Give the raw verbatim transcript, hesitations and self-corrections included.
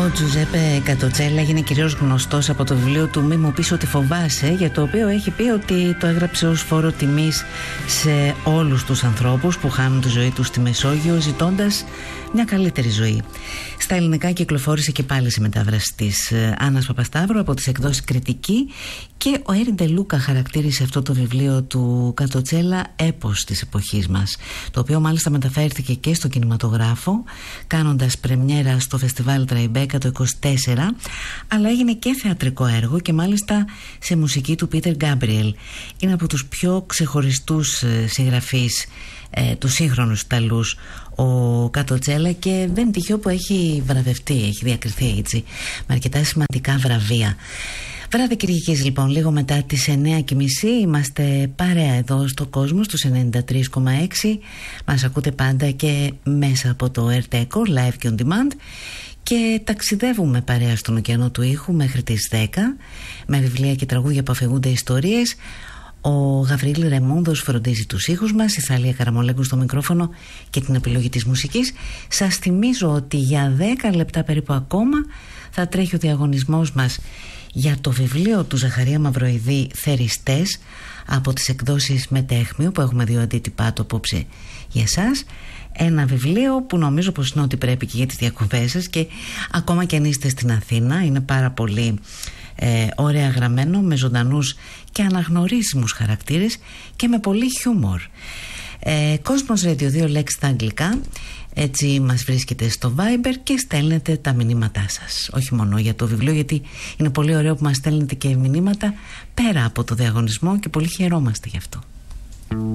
Ο Τζουζέπε Κατοτσέλα έγινε κυρίως γνωστός από το βιβλίο του «Μη μου πεις ότι φοβάσαι», για το οποίο έχει πει ότι το έγραψε ως φόρο τιμής σε όλους τους ανθρώπους που χάνουν τη ζωή τους στη Μεσόγειο ζητώντας μια καλύτερη ζωή. Στα ελληνικά κυκλοφόρησε και πάλι σε μετάφραση της Άννας Παπασταύρου από τις εκδόσεις Κριτική, και ο Έρη Ντελούκα χαρακτήρισε αυτό το βιβλίο του Κατοτσέλα έπος της εποχής μας, το οποίο μάλιστα μεταφέρθηκε και στο κινηματογράφο, κάνοντας πρεμιέρα στο φεστιβάλ Τραϊμπέκα το είκοσι τέσσερα, αλλά έγινε και θεατρικό έργο και μάλιστα σε μουσική του Πίτερ Γκάμπριελ. Είναι από τους πιο ξεχωριστούς συγγραφείς ε, του σύγχρονους Ιταλούς ο Κατοτσέλα, και δεν τυχαίο που έχει βραβευτεί, έχει διακριθεί έτσι με αρκετά σημαντικά βραβεία. Βράδυ Κυριακής λοιπόν, λίγο μετά τις εννιά και μισή, είμαστε παρέα εδώ στο κόσμο στους ενενήντα τρία κόμμα έξι. Μας ακούτε πάντα και μέσα από το Airteco Live και On Demand, και ταξιδεύουμε παρέα στον ωκεανό του ήχου μέχρι τις δέκα με βιβλία και τραγούδια που αφηγούνται ιστορίες. Ο Γαβρίλη Ρεμούντος φροντίζει τους ήχους μας, η Θαλία Καραμολέγκου στο μικρόφωνο και την επιλογή της μουσικής. Σας θυμίζω ότι για δέκα λεπτά περίπου ακόμα θα τρέχει ο διαγωνισμός μας για το βιβλίο του Ζαχαρία Μαυροειδή «Θεριστές» από τις εκδόσεις Μετέχμιο, που έχουμε δύο αντίτυπά του απόψε για εσάς. Ένα βιβλίο που νομίζω πως είναι ό,τι πρέπει και για τις διακοπές σας, και ακόμα και αν είστε στην Αθήνα είναι πάρα πολύ ε, ωραία γραμμένο, με ζωντανούς και αναγνωρίσιμους χαρακτήρες και με πολύ χιούμορ. ε, Κόσμος Radio, δύο λέξεις στα αγγλικά. Έτσι μας βρίσκεται στο Viber και στέλνετε τα μηνύματά σας. Όχι μόνο για το βιβλίο, γιατί είναι πολύ ωραίο που μας στέλνετε και μηνύματα πέρα από το διαγωνισμό και πολύ χαιρόμαστε γι' αυτό.